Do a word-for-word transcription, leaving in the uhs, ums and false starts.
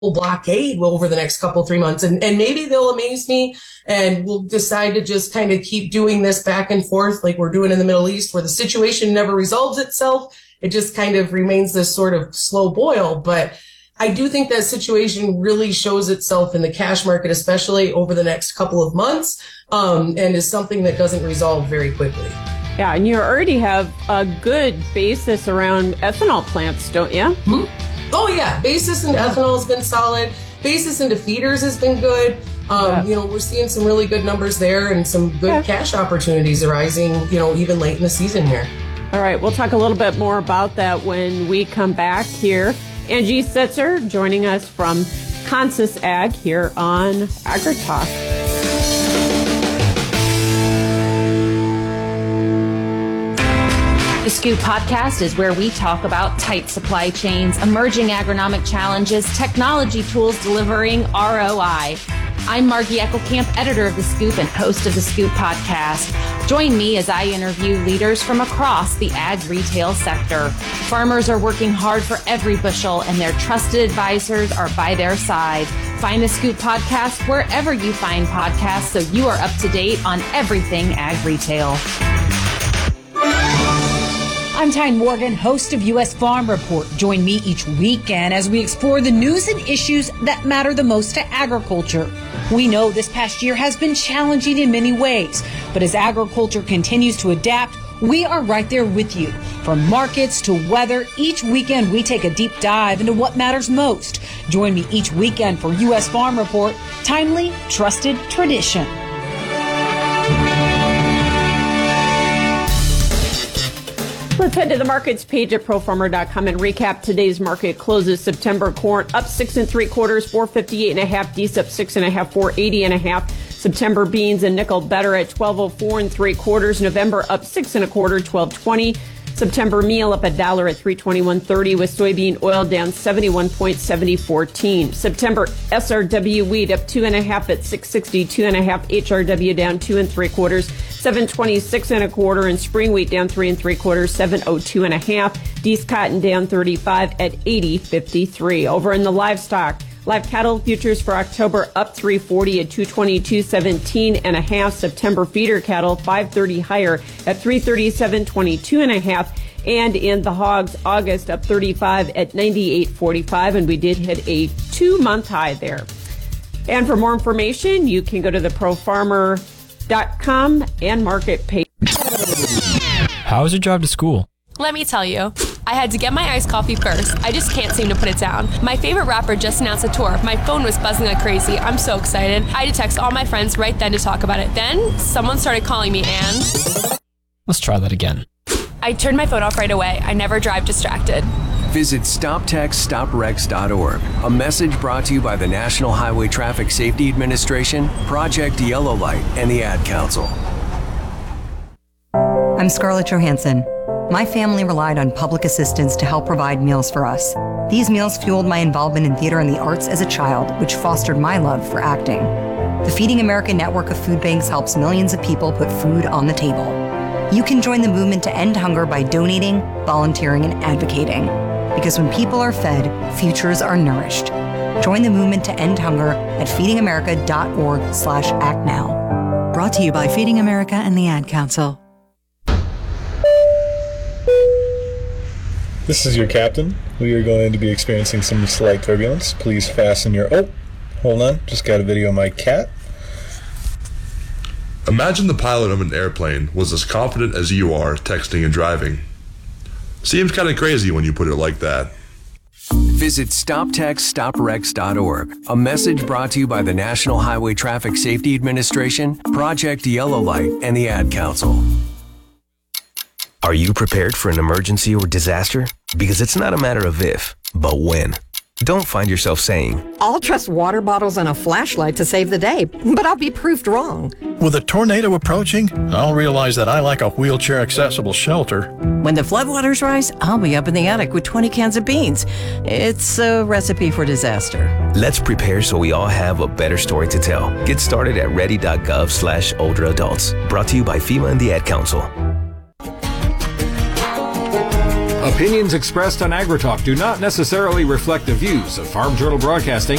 blockade over the next couple, three months. And, and maybe they'll amaze me and we'll decide to just kind of keep doing this back and forth like we're doing in the Middle East, where the situation never resolves itself. It just kind of remains this sort of slow boil. But I do think that situation really shows itself in the cash market, especially over the next couple of months, um, and is something that doesn't resolve very quickly. Yeah, and you already have a good basis around ethanol plants, don't you? Mm-hmm. Oh, yeah. Basis in ethanol has been solid. Basis into feeders has been good. Um, yeah. You know, we're seeing some really good numbers there and some good yeah. cash opportunities arising, you know, even late in the season here. All right. We'll talk a little bit more about that when we come back here. Angie Setzer joining us from Consus Ag here on AgriTalk. The Scoop Podcast is where we talk about tight supply chains, emerging agronomic challenges, technology tools delivering R O I. I'm Margie Eckelkamp, editor of The Scoop and host of The Scoop Podcast. Join me as I interview leaders from across the ag retail sector. Farmers are working hard for every bushel, and their trusted advisors are by their side. Find The Scoop Podcast wherever you find podcasts so you are up to date on everything ag retail. I'm Tyne Morgan, host of U S Farm Report. Join me each weekend as we explore the news and issues that matter the most to agriculture. We know this past year has been challenging in many ways, but as agriculture continues to adapt, we are right there with you. From markets to weather, each weekend we take a deep dive into what matters most. Join me each weekend for U S Farm Report, timely, trusted tradition. Let's head to the markets page at pro farmer dot com and recap today's market closes. September corn up six and three quarters, four fifty-eight and a half. Dees up six and a half, four eighty and a half. September beans and nickel better at twelve oh four and three quarters. November up six and a quarter, twelve twenty. September meal up a dollar at three twenty-one thirty, with soybean oil down seventy-one point seven fourteen. September S R W wheat up two and a half at six sixty-two and a half. H R W down two and three quarters, seven twenty-six and a quarter, and spring wheat down three and three quarters, seven oh two and a half. Dees cotton down thirty-five at eighty fifty-three. Over in the livestock, live cattle futures for October up three forty at two twenty-two seventeen and a half. September feeder cattle five thirty higher at three thirty-seven twenty-two and a half. And in the hogs, August up thirty-five at ninety-eight forty-five, and we did hit a two-month high there. And for more information, you can go to the pro farmer dot com and market page. How was your drive to school? Let me tell you, I had to get my iced coffee first. I just can't seem to put it down. My favorite rapper just announced a tour. My phone was buzzing like crazy. I'm so excited. I had to text all my friends right then to talk about it. Then someone started calling me and... Let's try that again. I turned my phone off right away. I never drive distracted. Visit stop text stop wrecks dot org. A message brought to you by the National Highway Traffic Safety Administration, Project Yellow Light, and the Ad Council. I'm Scarlett Johansson. My family relied on public assistance to help provide meals for us. These meals fueled my involvement in theater and the arts as a child, which fostered my love for acting. The Feeding America network of food banks helps millions of people put food on the table. You can join the movement to end hunger by donating, volunteering, and advocating. Because when people are fed, futures are nourished. Join the movement to end hunger at feeding america dot org slash act now. Brought to you by Feeding America and the Ad Council. This is your captain. We are going to be experiencing some slight turbulence. Please fasten your... Oh, hold on. Just got a video of my cat. Imagine the pilot of an airplane was as confident as you are texting and driving. Seems kind of crazy when you put it like that. Visit stop text stop wrecks dot org. A message brought to you by the National Highway Traffic Safety Administration, Project Yellow Light, and the Ad Council. Are you prepared for an emergency or disaster? Because it's not a matter of if, but when. Don't find yourself saying, I'll trust water bottles and a flashlight to save the day, but I'll be proved wrong. With a tornado approaching, I'll realize that I lack a wheelchair-accessible shelter. When the floodwaters rise, I'll be up in the attic with twenty cans of beans. It's a recipe for disaster. Let's prepare so we all have a better story to tell. Get started at ready.gov slash older adults. Brought to you by FEMA and the Ad Council. Opinions expressed on AgriTalk do not necessarily reflect the views of Farm Journal Broadcasting